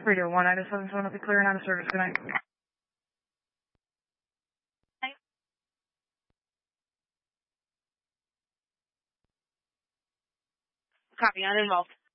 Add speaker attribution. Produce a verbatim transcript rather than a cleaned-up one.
Speaker 1: Radio one, Ida seven seven, be clear and out of service. Good night.
Speaker 2: Copy, uninvolved.